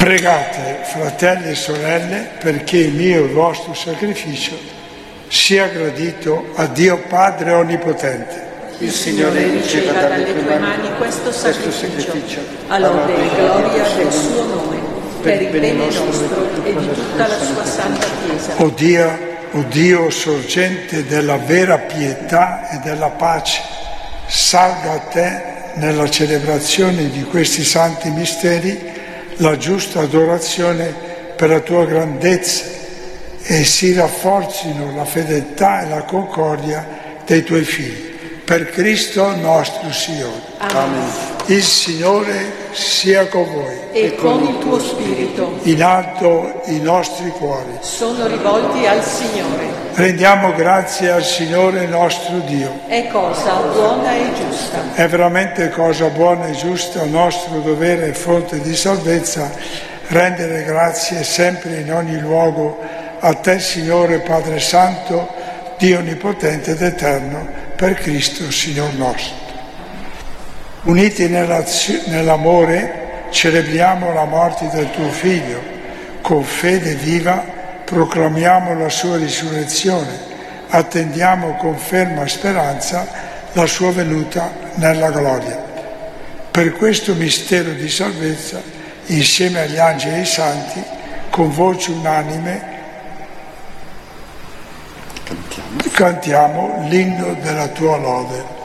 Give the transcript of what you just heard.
Pregate, fratelli e sorelle, perché il mio e il vostro sacrificio sia gradito a Dio Padre Onnipotente. Il Signore riceva dalle tue mani questo sacrificio, a lode e gloria del suo nome, per il bene nostro e di tutta la sua santa Chiesa. O Dio, sorgente della vera pietà e della pace, salga a te nella celebrazione di questi santi misteri la giusta adorazione per la tua grandezza e si rafforzino la fedeltà e la concordia dei tuoi figli. Per Cristo nostro Signore. Amen. Il Signore sia con voi. E con il tuo spirito. In alto i nostri cuori Sono rivolti al Signore. Rendiamo grazie al Signore nostro Dio. È cosa buona e giusta. È veramente cosa buona e giusta, nostro dovere e fonte di salvezza, rendere grazie sempre in ogni luogo a te, Signore Padre Santo, Dio Onnipotente ed Eterno, per Cristo, Signor nostro. Uniti nell'amore, celebriamo la morte del tuo Figlio. Con fede viva proclamiamo la sua risurrezione. Attendiamo con ferma speranza la sua venuta nella gloria. Per questo mistero di salvezza, insieme agli angeli e ai santi, con voce unanime, cantiamo l'inno della tua lode.